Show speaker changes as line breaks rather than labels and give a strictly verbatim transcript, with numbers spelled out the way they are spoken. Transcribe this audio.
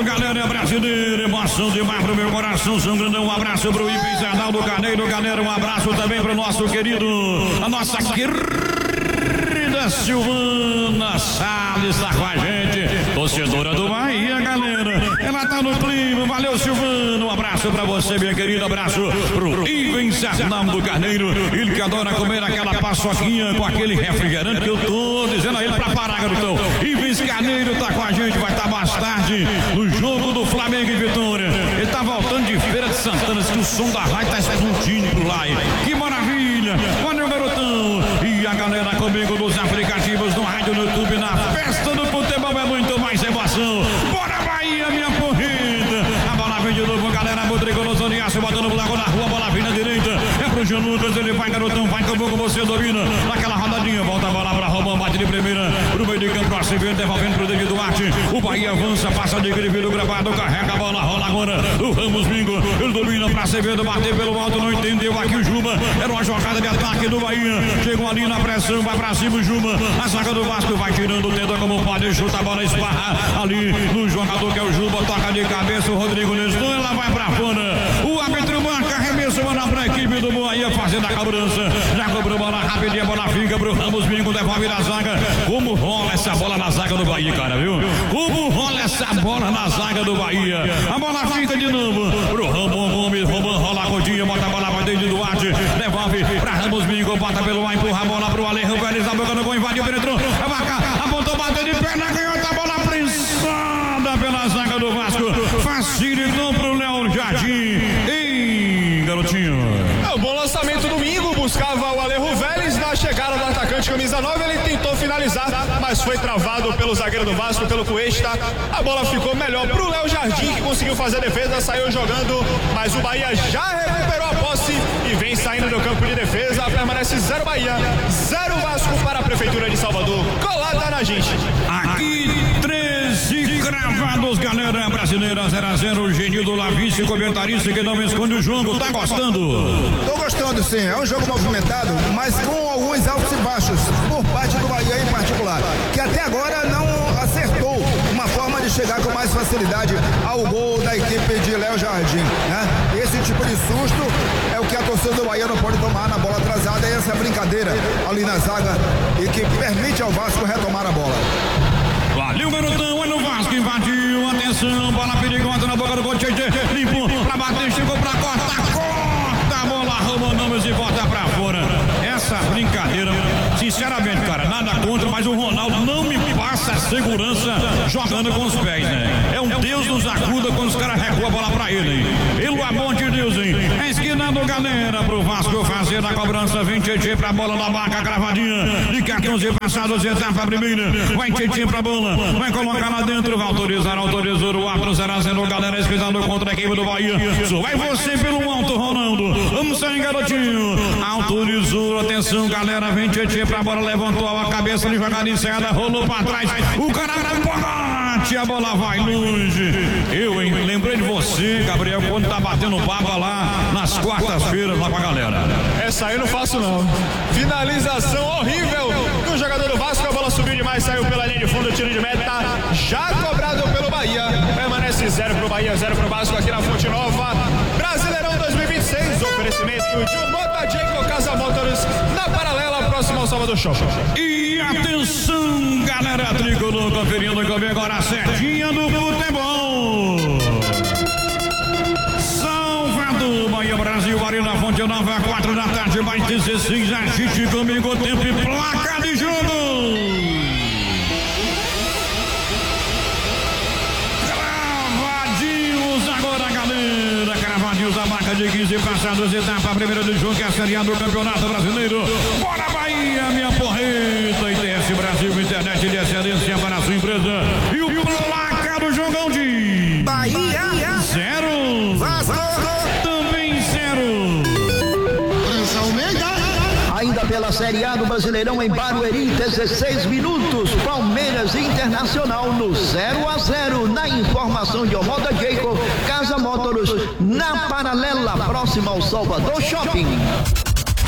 galera brasileira, emoção demais pro meu coração, sangrando. Um abraço pro Ipes Arnaldo Carneiro, galera, um abraço também pro nosso querido, a nossa querida Silvana Salles tá com a gente, torcedora do Bahia, galera, ela tá no clima, valeu Silvana, um abraço pra você, minha querida, abraço pro Ipes Arnaldo Carneiro, ele que adora comer aquela paçoquinha com aquele refrigerante que eu tô dizendo a ele pra parar, garotão. Ipes Carneiro tá com a gente, vai estar tá mais tarde no jogo do Flamengo e Vitória. Ele tá voltando de Feira de Santana, diz que o som da rádio tá explodindo por lá. Que maravilha! Valeu, garotão! E a galera comigo nos aplicativos, no rádio, no YouTube, na festa do futebol é muito mais emoção. Bora, Bahia, minha corrida! A bola vem de novo, galera, Rodrigo Zoniaço, botando o buraco na rua, a bola vem na direita. É pro Jean Lucas, ele vai, garotão, vai com pouco, você domina. Naquela rodadinha, volta a bola pra Romão, bate de primeira, pro meio de campo, Acevedo, devolvendo pro David Duarte. O Bahia avança, passa de grife gravado, carrega a bola, rola agora. O Ramos Bingo, ele domina pra Acevedo, bater pelo alto, não entendeu aqui o Juba. Era uma jogada de ataque do Bahia. Chegou ali na pressão, vai pra cima o Juba. A zaga do Vasco vai tirando, tenta como pode, chuta a bola, esbarra ali no jogador que é o Juba, toca de cabeça o Rodrigo Nestor, ela vai pra fora. O árbitro marca, arremesso, bola pra equipe do Bahia fazendo a cobrança. Já cobrou bola rapidinho, a bola fica pro Ramos Bingo, devolve na zaga. Como rola essa bola na zaga do Bahia, cara, viu? Como rola essa bola na zaga do Bahia. A bola fica de novo pro Ramon Gomes, Romão rola a rodinha, bota a bola pra dentro de Duarte, devolve pra Ramos Bingo, bota pelo ar, empurra a bola pro Alejo Vélez, a boca no gol, invadiu, penetrou, a vaca, apontou, bateu de perna, ganhou a bola prensada pela zaga do Vasco, facilitou pro Léo Jardim. Ei, garotinho.
É um bom lançamento domingo, buscava o Alejo Vélez na chegada do atacante camisa nove, ele tentou finalizar, mas foi travado pelo zagueiro do Vasco, pelo Cuesta. A bola ficou melhor pro Léo Jardim, que conseguiu fazer a defesa, saiu jogando, mas o Bahia já recuperou a posse e vem saindo do campo de defesa. Permanece zero Bahia, zero Vasco para a Prefeitura de Salvador. Colada na gente.
Aqui treze cravados, galera brasileira, zero a zero. O Genildo Lavice, comentarista que não esconde o jogo, tá gostando?
Tô gostando, sim. É um jogo movimentado, mas com alguns altos e baixos por parte do Bahia em particular, que até agora não acertou uma forma de chegar com mais facilidade ao gol da equipe de Léo Jardim, né? Esse tipo de susto é o que a torcida do Bahia não pode tomar na bola atrasada, e essa brincadeira ali na zaga e que permite ao Vasco retomar a bola.
Valeu, garotão, olha o Vasco, invadiu, atenção, bola perigosa na boca do gol, limpo pra bater, chegou pra cortar, corta a bola, Romão Gomes e volta pra fora. Essa brincadeira, sinceramente, cara, nada contra, mas o Ronaldo não me passa segurança jogando com os pés, né? É um Deus nos acuda quando os caras recuam a bola pra ele, hein? Pelo amor de Deus, hein? É esquina do galera pro Vasco fazer a cobrança, vem Tietê pra bola na barca, cravadinha, de quatorze passados, etapa primeira, vai Tietê pra bola, vai colocar lá dentro, vai autorizar, autorizou o árbitro, será sendo galera esquisando contra a equipe do Bahia, só vai você pelo alto, Ronaldo, vamos sair, garotinho, autorizou, atenção, galera, vem Tietê pra bola, levantou a cabeça de jogada encerrada, rolou pra trás, o cara bate, a bola vai longe. Eu, hein, lembrei de você, Gabriel, quando tá batendo baba lá nas quartas-feiras lá com a galera.
Essa aí eu não faço não. Finalização horrível do jogador do Vasco, a bola subiu demais, saiu pela linha de fundo, tiro de meta, já cobrado pelo Bahia. Permanece zero pro Bahia, zero pro Vasco aqui na Fonte Nova. Brasileirão dois mil e vinte e seis, oferecimento de Mota Jacob Casa Motors, na paralela, próximo ao Salvador Shopping.
E atenção, galera tricolor, conferindo comigo agora a setinha do futebol. Salvador, Bahia, Brasil, Arena Fonte Nova, quatro da tarde, mais dezesseis, agite comigo, tempo e placa de jogo. Cravadinhos agora, galera, cravadinhos a marca de quinze passados, etapa primeira do jogo, que é a Série A do Campeonato Brasileiro. Bora, Bahia, minha porreta, I T S Brasil, internet de excelência para a sua empresa. E o placa do jogão de
Bahia
zero,
Vasco
também zero.
Ainda pela Série A do Brasileirão em Barueri, dezesseis minutos, Palmeiras Internacional no zero a zero, na informação de Omoda Jacob, Casa Motors, na paralela, próxima ao Salvador Shopping.